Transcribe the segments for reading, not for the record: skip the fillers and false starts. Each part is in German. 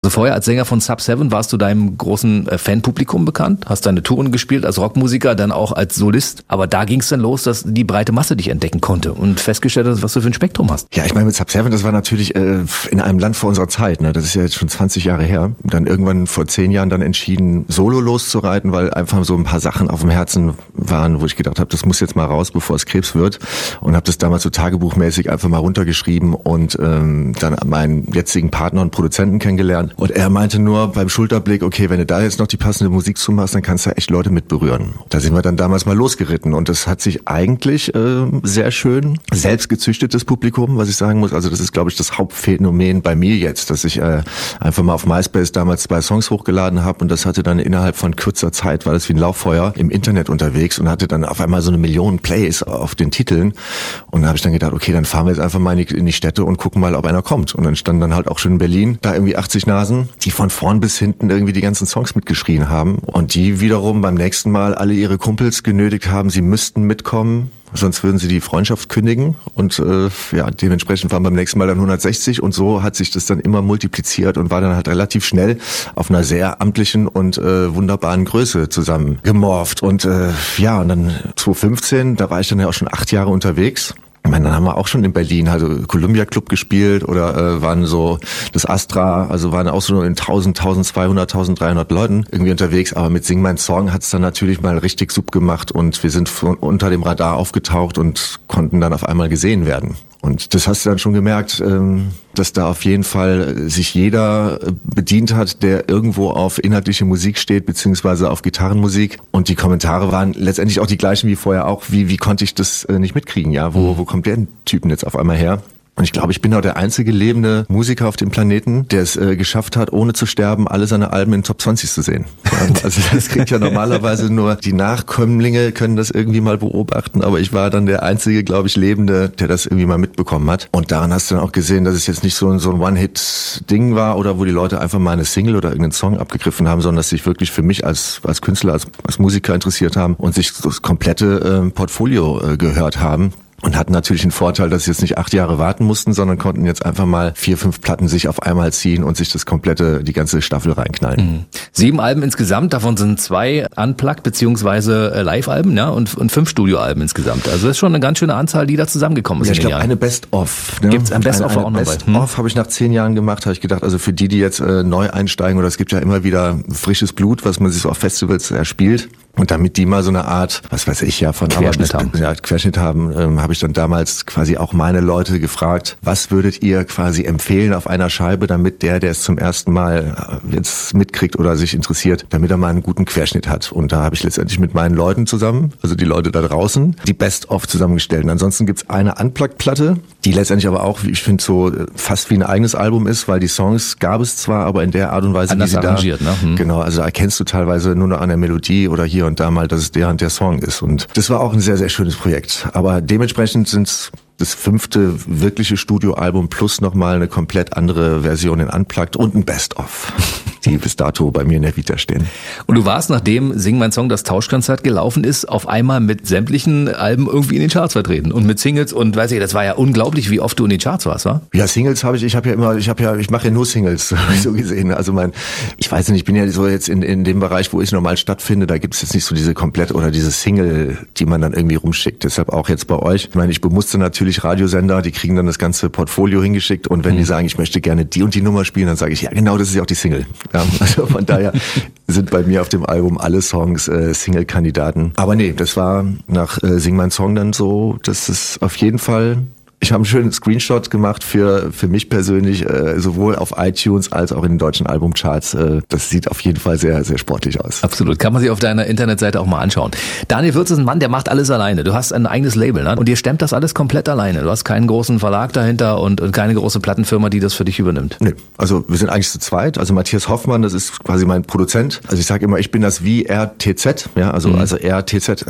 Also vorher als Sänger von Sub 7 warst du deinem großen Fanpublikum bekannt, hast deine Touren gespielt als Rockmusiker, dann auch als Solist. Aber da ging es dann los, dass die breite Masse dich entdecken konnte und festgestellt hast, was du für ein Spektrum hast. Ja, ich meine, mit Sub 7, das war natürlich in einem Land vor unserer Zeit. Ne? Das ist ja jetzt schon 20 Jahre her. Dann irgendwann vor 10 Jahren dann entschieden, solo loszureiten, weil einfach so ein paar Sachen auf dem Herzen waren, wo ich gedacht habe, das muss jetzt mal raus, bevor es Krebs wird. Und habe das damals so tagebuchmäßig einfach mal runtergeschrieben und dann meinen jetzigen Partner und Produzenten kennengelernt. Und er meinte nur beim Schulterblick, okay, wenn du da jetzt noch die passende Musik zu machst, dann kannst du echt Leute mit berühren. Da sind wir dann damals mal losgeritten und das hat sich eigentlich sehr schön selbst gezüchtetes Publikum, was ich sagen muss. Also das ist, glaube ich, das Hauptphänomen bei mir jetzt, dass ich einfach mal auf MySpace damals 2 Songs hochgeladen habe und das hatte dann innerhalb von kürzer Zeit, war das wie ein Lauffeuer, im Internet unterwegs und hatte dann auf einmal so 1 Million Plays auf den Titeln. Und da habe ich dann gedacht, okay, dann fahren wir jetzt einfach mal in die Städte und gucken mal, ob einer kommt. Und dann standen dann halt auch schon in Berlin da irgendwie 80 Nasen, die von vorn bis hinten irgendwie die ganzen Songs mitgeschrien haben und die wiederum beim nächsten Mal alle ihre Kumpels genötigt haben, sie müssten mitkommen, sonst würden sie die Freundschaft kündigen und dementsprechend waren beim nächsten Mal dann 160 und so hat sich das dann immer multipliziert und war dann halt relativ schnell auf einer sehr amtlichen und wunderbaren Größe zusammengemorpht und und dann 2015, da war ich dann ja auch schon 8 Jahre unterwegs. Ich meine, dann haben wir auch schon in Berlin, also Columbia Club gespielt oder waren so das Astra, also waren auch so in 1000, 1200, 1300 Leuten irgendwie unterwegs. Aber mit Sing mein Song hat's dann natürlich mal richtig Sub gemacht und wir sind unter dem Radar aufgetaucht und konnten dann auf einmal gesehen werden. Und das hast du dann schon gemerkt, dass da auf jeden Fall sich jeder bedient hat, der irgendwo auf inhaltliche Musik steht, beziehungsweise auf Gitarrenmusik. Und die Kommentare waren letztendlich auch die gleichen wie vorher auch. Wie konnte ich das nicht mitkriegen? Ja, wo kommt der Typen jetzt auf einmal her? Und ich glaube, ich bin auch der einzige lebende Musiker auf dem Planeten, der es geschafft hat, ohne zu sterben, alle seine Alben in Top 20 zu sehen. Also das kriegt ja normalerweise nur die Nachkömmlinge können das irgendwie mal beobachten, aber ich war dann der einzige, glaube ich, Lebende, der das irgendwie mal mitbekommen hat. Und daran hast du dann auch gesehen, dass es jetzt nicht so ein One-Hit-Ding war oder wo die Leute einfach mal eine Single oder irgendeinen Song abgegriffen haben, sondern dass sich wirklich für mich als Künstler, als Musiker interessiert haben und sich das komplette Portfolio gehört haben. Und hatten natürlich den Vorteil, dass sie jetzt nicht 8 Jahre warten mussten, sondern konnten jetzt einfach mal 4, 5 Platten sich auf einmal ziehen und sich die ganze Staffel reinknallen. 7 Alben insgesamt, davon sind 2 Unplugged bzw. Live-Alben, ja, und 5 Studioalben insgesamt. Also das ist schon eine ganz schöne Anzahl, die da zusammengekommen ist. Ja, ich glaube, eine Best-of. Ne? Gibt's ein Best-of auch noch bei? Best-of habe ich nach 10 Jahren gemacht, habe ich gedacht, also für die jetzt neu einsteigen, oder es gibt ja immer wieder frisches Blut, was man sich so auf Festivals erspielt. Und damit die mal so eine Art, was weiß ich ja, von Querschnitt haben. Ja, Querschnitt haben, habe ich dann damals quasi auch meine Leute gefragt, was würdet ihr quasi empfehlen auf einer Scheibe, damit der es zum ersten Mal jetzt mitkriegt oder sich interessiert, damit er mal einen guten Querschnitt hat. Und da habe ich letztendlich mit meinen Leuten zusammen, also die Leute da draußen, die Best-of zusammengestellt. Und ansonsten gibt's eine Unplugged-Platte, die letztendlich aber auch, ich finde, so fast wie ein eigenes Album ist, weil die Songs gab es zwar, aber in der Art und Weise, anders wie sie arrangiert, da... ne? Genau, also erkennst du teilweise nur noch an der Melodie oder hier und da mal, dass es der und der Song ist. Und das war auch ein sehr, sehr schönes Projekt. Aber dementsprechend sind's das 5. wirkliche Studioalbum plus nochmal eine komplett andere Version in Unplugged und ein Best-of, die bis dato bei mir in der Vita stehen. Und du warst, nachdem Sing mein Song das Tauschkonzert gelaufen ist, auf einmal mit sämtlichen Alben irgendwie in den Charts vertreten und mit Singles und weiß ich, das war ja unglaublich, wie oft du in den Charts warst, wa? Ja, Singles habe ich mache ja nur Singles, so gesehen. Also ich weiß nicht, ich bin ja so jetzt in dem Bereich, wo ich normal stattfinde, da gibt es jetzt nicht so diese komplett oder diese Single, die man dann irgendwie rumschickt. Deshalb auch jetzt bei euch. Ich meine, ich bemusste natürlich Radiosender, die kriegen dann das ganze Portfolio hingeschickt und wenn die sagen, ich möchte gerne die und die Nummer spielen, dann sage ich, ja genau, das ist ja auch die Single. Ja, also von daher sind bei mir auf dem Album alle Songs Single-Kandidaten. Aber nee, das war nach Sing mein Song dann so, dass es auf jeden Fall... Ich habe einen schönen Screenshot gemacht für mich persönlich, sowohl auf iTunes als auch in den deutschen Albumcharts. Das sieht auf jeden Fall sehr, sehr sportlich aus. Absolut, kann man sich auf deiner Internetseite auch mal anschauen. Daniel Würz ist ein Mann, der macht alles alleine. Du hast ein eigenes Label, ne? Und ihr stemmt das alles komplett alleine. Du hast keinen großen Verlag dahinter und keine große Plattenfirma, die das für dich übernimmt. Nee, also wir sind eigentlich zu zweit. Also Matthias Hoffmann, das ist quasi mein Produzent. Also ich sage immer, ich bin das WRTZ, ja, also RTZ,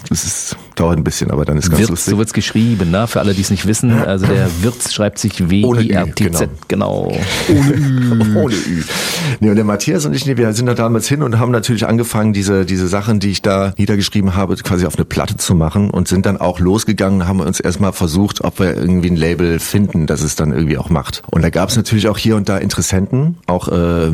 dauert ein bisschen, aber dann ist ganz Wirtz, lustig. so wird's geschrieben, ne? Für alle, die es nicht wissen. Also der Wirtz schreibt sich W-I-R-T-Z, genau. Ohne Ü. Nee, und der Matthias und ich, wir sind da damals hin und haben natürlich angefangen, diese Sachen, die ich da niedergeschrieben habe, quasi auf eine Platte zu machen und sind dann auch losgegangen, haben uns erstmal versucht, ob wir irgendwie ein Label finden, das es dann irgendwie auch macht. Und da gab es natürlich auch hier und da Interessenten, auch